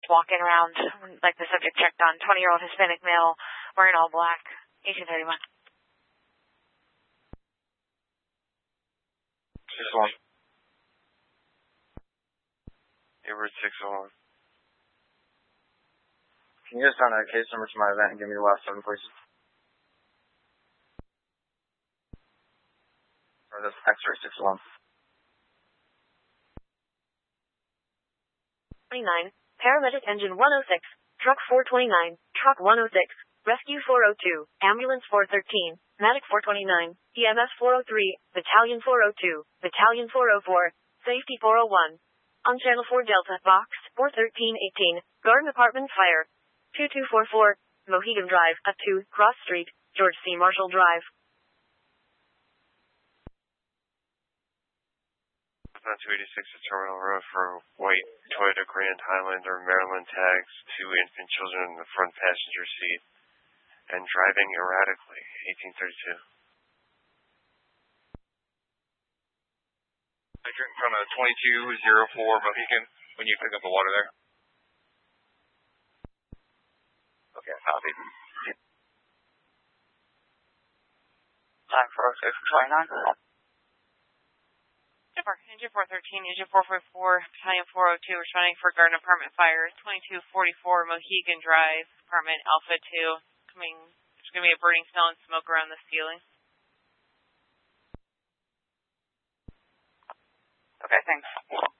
walking around, like the subject checked on, 20-year-old Hispanic male, wearing all black, 1831. 6-1. Hayward 6-1. Can you just send a case number to my event and give me the last 7, please? Or this X-ray 6-1. 29, paramedic engine 106, truck 429, truck 106, rescue 402, ambulance 413, medic 429, EMS 403, battalion 402, battalion 404, safety 401. On channel 4 Delta, box 41318, garden apartment fire. 2244, Mohegan Drive, at 2, Cross Street, George C. Marshall Drive. 286 at Terminal Road for white Toyota Grand Highlander, Maryland tags, 2 infant children in the front passenger seat, and driving erratically, 1832. I drink from a 2204 Mohegan when you pick up the water there. Okay, copy. Time for 0629. Engine 413, Engine 444, Battalion 402, responding for garden apartment fire, 2244 Mohegan Drive, apartment Alpha 2. There's going to be a burning smell and smoke around the ceiling. Okay, thanks.